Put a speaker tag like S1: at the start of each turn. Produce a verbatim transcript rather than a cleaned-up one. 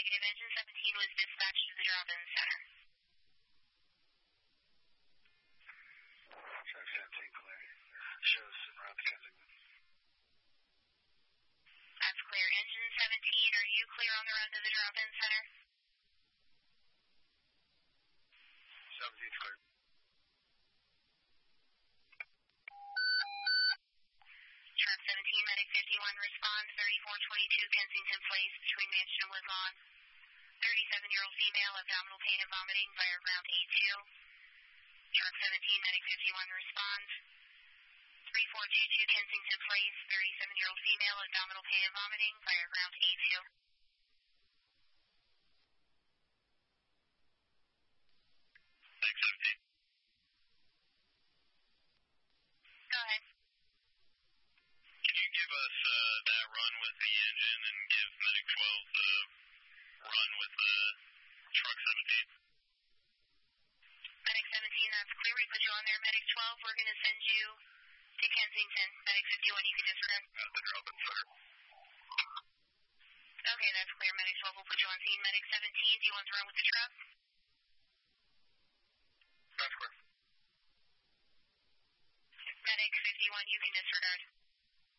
S1: Negative. Engine seventeen was dispatched to the drop-in center.
S2: Track seventeen clear. Shows around the Kensington.
S1: That's clear. Engine seventeen, are you clear on the run to the drop-in center?
S2: seventeen's clear.
S1: Truck seventeen, Medic fifty-one, respond, thirty-four twenty-two Kensington Place, between Mansion and Woodlawn. thirty-seven-year-old female, abdominal pain and vomiting, via ground eight two. Truck seventeen, Medic fifty-one, respond. thirty-four twenty-two Kensington Place, thirty-seven-year-old female, abdominal pain and vomiting, via ground eight two.
S2: Medic seventeen.
S1: Go ahead.
S2: Can you give us uh, that run with the engine and give Medic twelve the run with the truck seventeen?
S1: Medic seventeen, that's clear. We put you on there. Medic twelve, we're going to send you to Kensington. Medic fifty-one, you can discard.
S2: At the drop-in center.
S1: Okay, that's clear. Medic twelve will put you on scene. Medic seventeen, do you want to run with the truck?
S2: That's clear.
S1: Medic fifty-one, you can disregard.